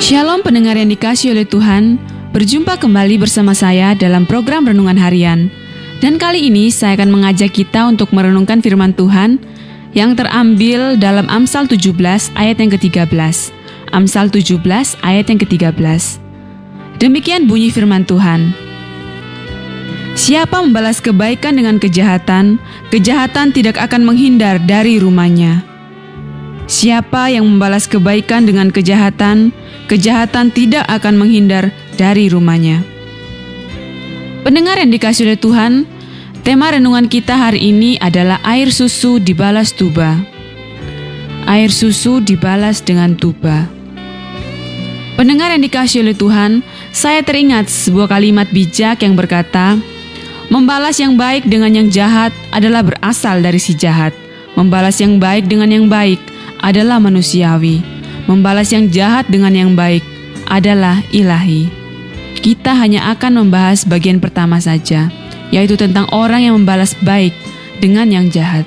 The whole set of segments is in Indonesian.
Shalom pendengar yang dikasihi oleh Tuhan, berjumpa kembali bersama saya dalam program Renungan Harian. Dan kali ini saya akan mengajak kita untuk merenungkan firman Tuhan yang terambil dalam Amsal 17 ayat yang ke-13. Amsal 17 ayat yang ke-13. Demikian bunyi firman Tuhan. Siapa membalas kebaikan dengan kejahatan, kejahatan tidak akan menghindar dari rumahnya. Siapa yang membalas kebaikan dengan kejahatan, kejahatan tidak akan menghindar dari rumahnya. Pendengar yang dikasihi oleh Tuhan, tema renungan kita hari ini adalah air susu dibalas tuba. Air susu dibalas dengan tuba. Pendengar yang dikasihi oleh Tuhan, saya teringat sebuah kalimat bijak yang berkata, membalas yang baik dengan yang jahat adalah berasal dari si jahat. Membalas yang baik dengan yang baik adalah manusiawi. Membalas yang jahat dengan yang baik adalah ilahi. Kita hanya akan membahas bagian pertama saja, yaitu tentang orang yang membalas baik dengan yang jahat.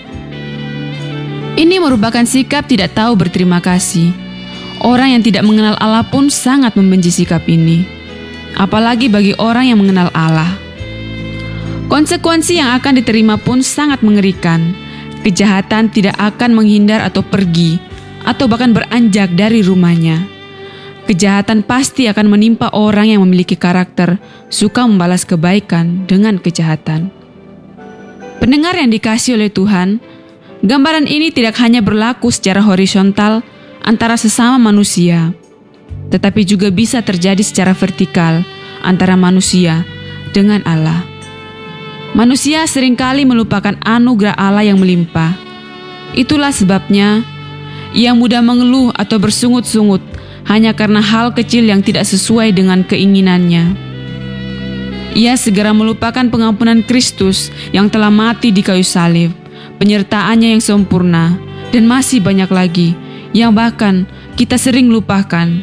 Ini merupakan sikap tidak tahu berterima kasih. Orang yang tidak mengenal Allah pun sangat membenci sikap ini, apalagi bagi orang yang mengenal Allah. Konsekuensi yang akan diterima pun sangat mengerikan. Kejahatan tidak akan menghindar atau pergi, atau bahkan beranjak dari rumahnya. Kejahatan pasti akan menimpa orang yang memiliki karakter suka membalas kebaikan dengan kejahatan. Pendengar yang dikasihi oleh Tuhan, gambaran ini tidak hanya berlaku secara horizontal antara sesama manusia, tetapi juga bisa terjadi secara vertikal antara manusia dengan Allah. Manusia seringkali melupakan anugerah Allah yang melimpah. Itulah sebabnya ia mudah mengeluh atau bersungut-sungut hanya karena hal kecil yang tidak sesuai dengan keinginannya. Ia segera melupakan pengampunan Kristus yang telah mati di kayu salib, penyertaannya yang sempurna, dan masih banyak lagi yang bahkan kita sering lupakan.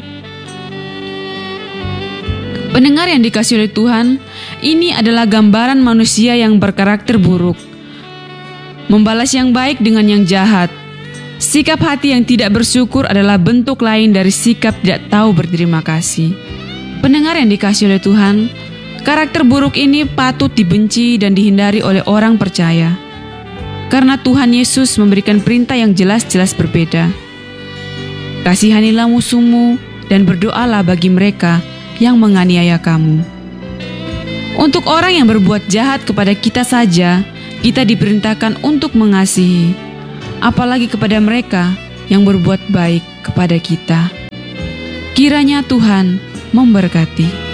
Pendengar yang dikasihi oleh Tuhan, ini adalah gambaran manusia yang berkarakter buruk. Membalas yang baik dengan yang jahat. Sikap hati yang tidak bersyukur adalah bentuk lain dari sikap tidak tahu berterima kasih. Pendengar yang dikasihi oleh Tuhan, karakter buruk ini patut dibenci dan dihindari oleh orang percaya. Karena Tuhan Yesus memberikan perintah yang jelas-jelas berbeda. Kasihanilah musuhmu dan berdoalah bagi mereka yang menganiaya kamu. Untuk orang yang berbuat jahat kepada kita saja, kita diperintahkan untuk mengasihi, apalagi kepada mereka yang berbuat baik kepada kita. Kiranya Tuhan memberkati.